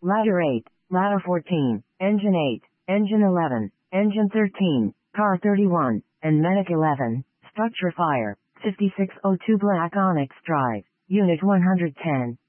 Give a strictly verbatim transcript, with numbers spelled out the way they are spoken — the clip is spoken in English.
Ladder eight, Ladder fourteen, Engine eight, Engine eleven, Engine thirteen, Car thirty-one, and Medic eleven. Structure Fire, fifty-six oh two Black Onyx Drive, Unit one hundred ten.